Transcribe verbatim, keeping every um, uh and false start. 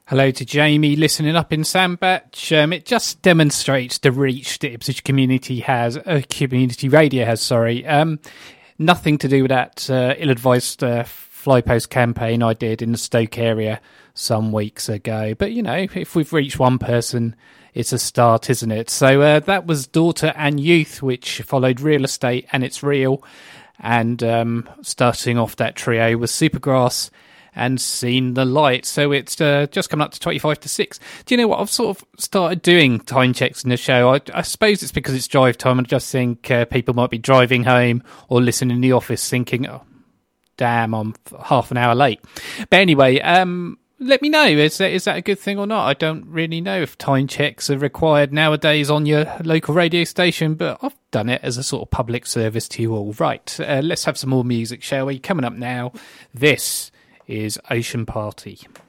Hello to Jamie listening up in Sandbach. Um, it just demonstrates the reach the Ipswich community has, uh, community radio has, sorry. Um, nothing to do with that uh, ill-advised uh, fly post campaign I did in the Stoke area some weeks ago. But, you know, if we've reached one person, it's a start, isn't it? So uh, that was Daughter and Youth, which followed Real Estate and It's Real. And um, starting off that trio was Supergrass and Seen the Light. So it's uh, just coming up to twenty-five to six. Do you know what? I've sort of started doing time checks in the show. I, I suppose it's because it's drive time. I just think uh, people might be driving home or listening in the office thinking, oh, damn, I'm half an hour late. But anyway, um, let me know. Is that, is that a good thing or not? I don't really know if time checks are required nowadays on your local radio station, but I've done it as a sort of public service to you all. Right, uh, let's have some more music, shall we? Coming up now, this is Ocean Party.